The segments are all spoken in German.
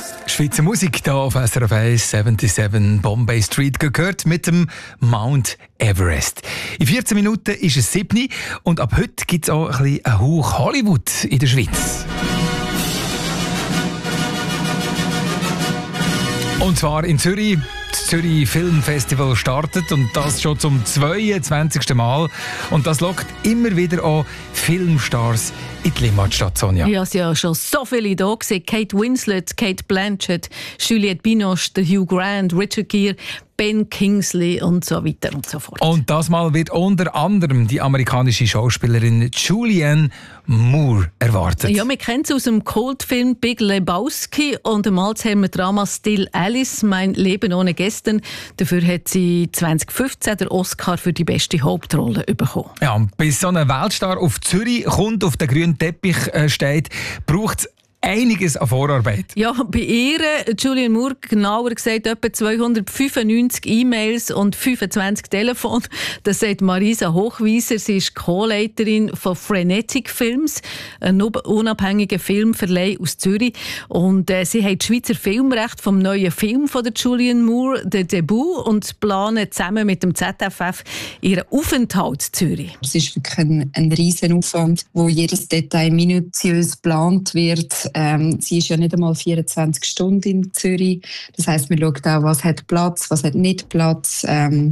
Schweizer Musik hier auf SRF 1, 77 Bombay Street gehört mit dem Mount Everest. In 14 Minuten ist es 7 und ab heute gibt es auch ein bisschen einen Hauch Hollywood in der Schweiz. Und zwar in Zürich. Das Zürich Filmfestival startet und das schon zum 22. Mal. Und das lockt immer wieder auch Filmstars in die Limmatstadt, Sonja. Ja, es sind ja schon so viele da gewesen. Kate Winslet, Kate Blanchett, Juliette Binoche, Hugh Grant, Richard Gere, Ben Kingsley und so weiter und so fort. Und das Mal wird unter anderem die amerikanische Schauspielerin Julianne Moore erwartet. Ja, wir kennen sie aus dem Kultfilm Big Lebowski und dem Alzheimer-Drama Still Alice, mein Leben ohne Gestern. Dafür hat sie 2015 den Oscar für die beste Hauptrolle bekommen. Ja, bis so ein Weltstar auf Zürich kommt, auf den grünen Teppich steht, braucht es einiges an Vorarbeit. Ja, bei ihr, Julianne Moore, genauer gesagt, etwa 295 E-Mails und 25 Telefone. Das sagt Marisa Hochwieser. Sie ist Co-Leiterin von Frenetic Films, ein unabhängiger Filmverleih aus Zürich. Und sie hat das Schweizer Filmrecht vom neuen Film von der Julianne Moore, der Debut, und planen zusammen mit dem ZFF ihren Aufenthalt in Zürich. Es ist wirklich ein riesen Aufwand, wo jedes Detail minutiös geplant wird. Sie ist ja nicht einmal 24 Stunden in Zürich. Das heisst, man schaut auch, was hat Platz, was hat nicht Platz.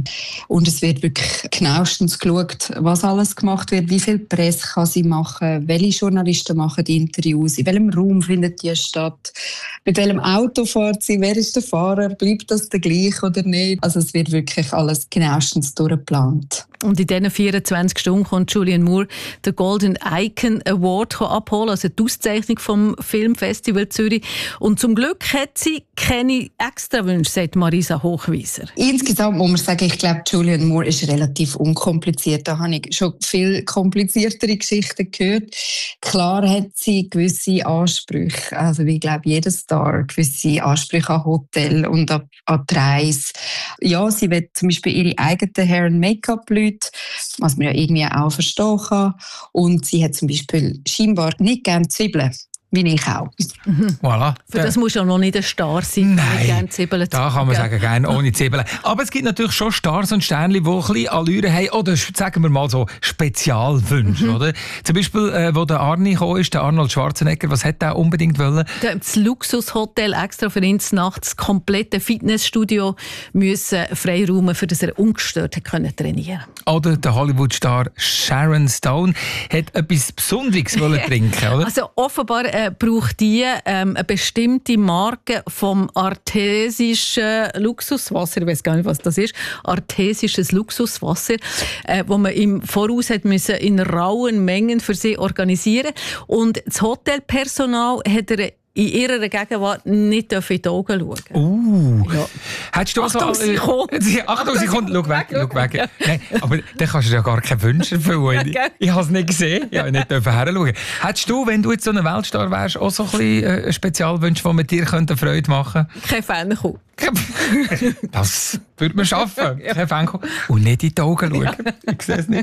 Und es wird wirklich genauestens geschaut, was alles gemacht wird, wie viel Presse kann sie machen, welche Journalisten machen die Interviews, in welchem Raum findet die statt, mit welchem Auto fährt sie, wer ist der Fahrer, bleibt das der gleiche oder nicht. Also es wird wirklich alles genauestens durchgeplant. Und in diesen 24 Stunden kommt Julianne Moore den Golden Icon Award abholen, also die Auszeichnung vom Filmfestival Zürich. Und zum Glück hat sie keine Extrawünsche, sagt Marisa Hochwieser. Insgesamt muss man sagen, ich glaube, Julianne Moore ist relativ unkompliziert. Da habe ich schon viel kompliziertere Geschichten gehört. Klar hat sie gewisse Ansprüche, also wie, glaube jeder Star, gewisse Ansprüche an Hotel und an die Reise. Ja, sie will zum Beispiel ihre eigenen Hair- und Make-up-Leute, was man ja irgendwie auch verstehen kann. Und sie hat zum Beispiel scheinbar nicht gerne Zwiebeln. Wie ich auch. Voilà. Für das muss ja noch nicht ein Star sein. Nein, da kann man sagen, gerne ohne Zwiebeln. Aber es gibt natürlich schon Stars und Sternchen, die ein bisschen Allüre haben oder sagen wir mal so Spezialwünsche. Oder? Zum Beispiel, wo der Arnie gekommen ist, der Arnold Schwarzenegger, was hat er unbedingt wollen? Das Luxushotel extra für ihn nachts, das komplette Fitnessstudio müssen freiräumen, für das er ungestört trainieren konnte. Oder der Hollywood-Star Sharon Stone hat etwas Besonderes wollen trinken, oder? Also offenbar braucht die eine bestimmte Marke vom artesischen Luxuswasser, ich weiß gar nicht, was das ist, artesisches Luxuswasser, wo man im Voraus hat müssen in rauen Mengen für sie organisieren. Und das Hotelpersonal hat er in ihrer Gegenwart nicht in die Augen schauen. Ja. Hättest du Achtung, sie kommt! Achtung, sie kommt! Schau weg. Ja. Nein, aber dann kannst du ja gar keine Wünsche erfüllen. Ich habe es nicht gesehen, ich nicht hinschauen. Hättest du, wenn du jetzt so ein Weltstar wärst, auch so ein bisschen Spezialwünsche, die mit dir Freude machen könnten? Kein Fan. Das würde man schaffen. Kein Fan. Und nicht in die Augen schauen. Ich sehe es nicht.